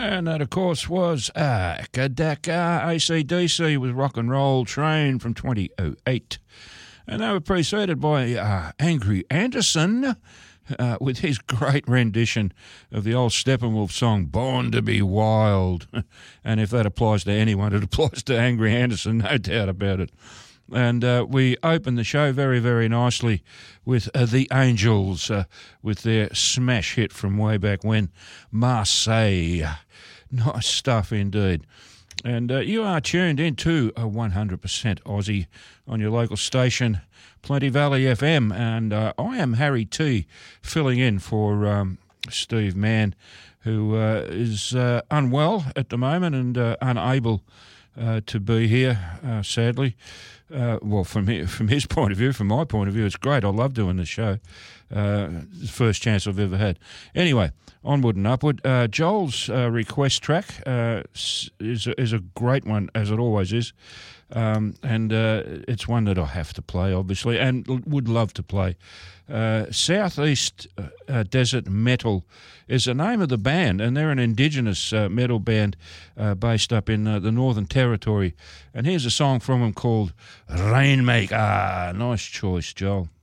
And that, of course, was Akadaka AC/DC with Rock and Roll Train from 2008. And they were preceded by Angry Anderson with his great rendition of the old Steppenwolf song, Born to be Wild. And if that applies to anyone, it applies to Angry Anderson, no doubt about it. And we opened the show very, very nicely with The Angels, with their smash hit from way back when, Marseille. Nice stuff indeed. And you are tuned into a 100% Aussie on your local station, Plenty Valley FM. And I am Harry T, filling in for Steve Mann, who is unwell at the moment and unable to be here, sadly. Well, from his point of view, from my point of view, it's great. I love doing this show. First chance I've ever had. Anyway, onward and upward. Joel's request track is a great one, as it always is. And it's one that I have to play, obviously, and would love to play. Southeast Desert Metal is the name of the band, and they're an indigenous metal band based up in the Northern Territory. And here's a song from them called Rainmaker. Nice choice, Joel.